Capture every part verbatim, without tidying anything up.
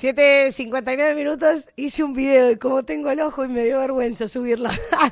siete cincuenta y nueve minutos, hice un video de cómo tengo el ojo y me dio vergüenza subirlo.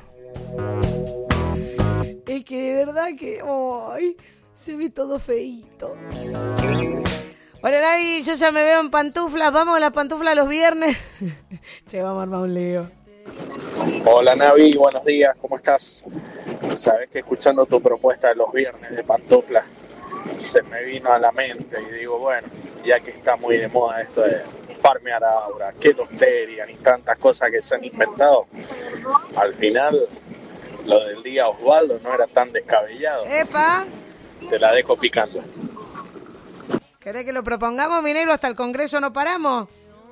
Es que de verdad que ay, se ve todo feíto. Hola Navi, yo ya me veo en pantuflas. Vamos a las pantuflas los viernes. Che, vamos a armar un lío. Hola Navi, buenos días, ¿cómo estás? Sabes que escuchando tu propuesta de los viernes de pantuflas se me vino a la mente y digo, bueno, ya que está muy de moda esto de farmear ahora, que los Terian y tantas cosas que se han inventado, al final lo del día Osvaldo no era tan descabellado. ¡Epa! Te la dejo picando. ¿Querés que lo propongamos, mi negro? Hasta el Congreso no paramos.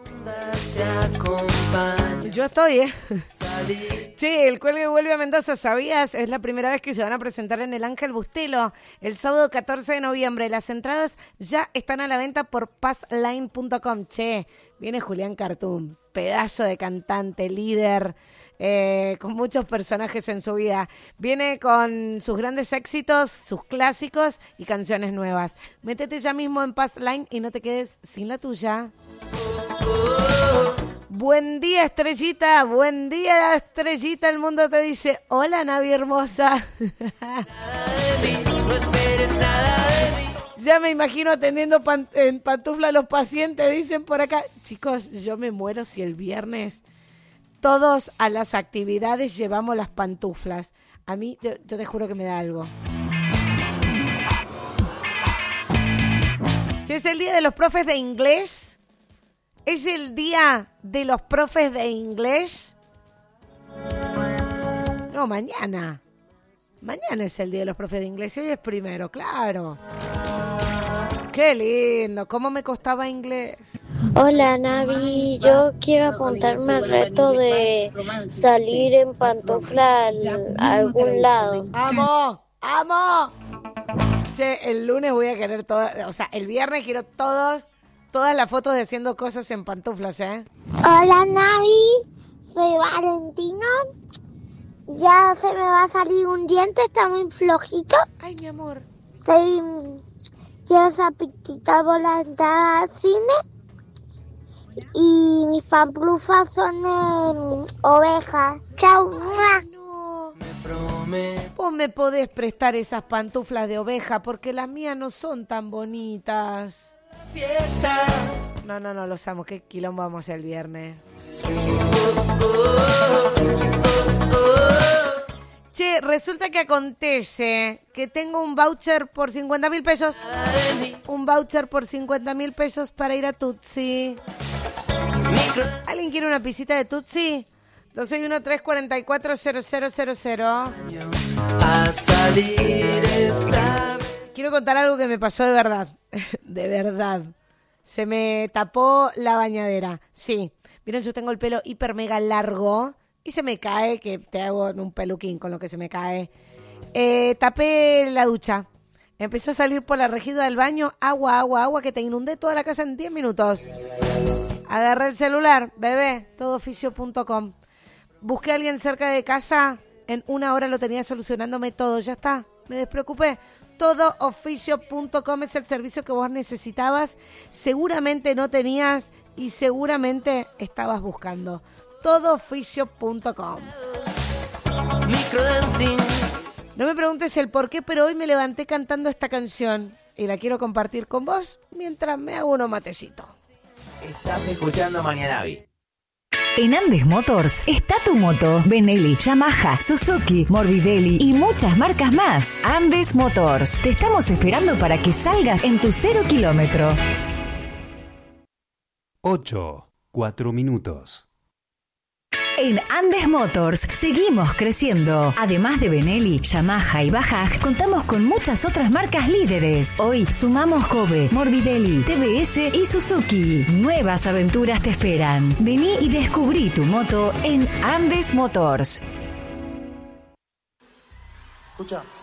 Yo estoy, ¿eh? Sí, el Cuelgue vuelve a Mendoza, ¿sabías? Es la primera vez que se van a presentar en el Ángel Bustelo el sábado catorce de noviembre. Las entradas ya están a la venta por passline punto com. Che, viene Julián Cartoon, pedazo de cantante, líder, eh, con muchos personajes en su vida. Viene con sus grandes éxitos, sus clásicos y canciones nuevas. Métete ya mismo en Passline y no te quedes sin la tuya. Buen día, Estrellita. Buen día, Estrellita. El mundo te dice, hola, Navi hermosa. Ya me imagino atendiendo pan- en pantufla a los pacientes. Dicen por acá, chicos, yo me muero si el viernes todos a las actividades llevamos las pantuflas. A mí, yo, yo te juro que me da algo. Si es el día de los profes de inglés... ¿Es el día de los profes de inglés? No, mañana. Mañana es el día de los profes de inglés. Hoy es primero, claro. Qué lindo. ¿Cómo me costaba inglés? Hola, Navi. Yo quiero apuntarme al reto de salir en pantufla al- a algún lado. ¡Amo! ¡Amo! Che, el lunes voy a querer todas... O sea, el viernes quiero todos... Todas las fotos de haciendo cosas en pantuflas, ¿eh? Hola Navi, soy Valentino. Ya se me va a salir un diente, está muy flojito. Ay, mi amor. Soy... Quiero esa pitita por la entrada al cine. Y mis pantuflas son en ovejas. Chau. No. Vos me podés prestar esas pantuflas de oveja porque las mías no son tan bonitas. Fiesta. No, no, no, los amo. Qué quilombo vamos el viernes. Che, resulta que acontece que tengo un voucher por cincuenta mil pesos. Un voucher por cincuenta mil pesos para ir a Tutsi. ¿Alguien quiere una pisita de Tutsi? dos seis uno tres cuatro cuatro cero cero cero cero. A salir esta... Quiero contar algo que me pasó de verdad. De verdad. Se me tapó la bañadera. Sí. Miren, yo tengo el pelo hiper mega largo y se me cae, que te hago en un peluquín con lo que se me cae. Eh, tapé la ducha. Empezó a salir por la rejilla del baño agua, agua, agua, que te inundé toda la casa en diez minutos. Agarré el celular, bebé, todo oficio punto com. Busqué a alguien cerca de casa. En una hora lo tenía solucionándome todo. Ya está. Me despreocupé. todo oficio punto com es el servicio que vos necesitabas, seguramente no tenías y seguramente estabas buscando. todo oficio punto com. No me preguntes el por qué, pero hoy me levanté cantando esta canción y la quiero compartir con vos mientras me hago unos matecitos. Estás escuchando Mañanavi. En Andes Motors está tu moto, Benelli, Yamaha, Suzuki, Morbidelli y muchas marcas más. Andes Motors, te estamos esperando para que salgas en tu cero kilómetro. ocho, cuatro minutos. En Andes Motors seguimos creciendo. Además de Benelli, Yamaha y Bajaj, contamos con muchas otras marcas líderes. Hoy sumamos Kobe, Morbidelli, T V S y Suzuki. Nuevas aventuras te esperan. Vení y descubrí tu moto en Andes Motors. Escucha.